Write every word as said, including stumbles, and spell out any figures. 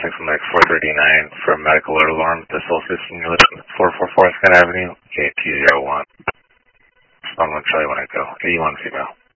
six one six four thirty-nine for a medical alert alarm at the Soul System Unit, four four four Second Avenue, K two zero one. Spawn one Charlie one Echo, eighty-one female.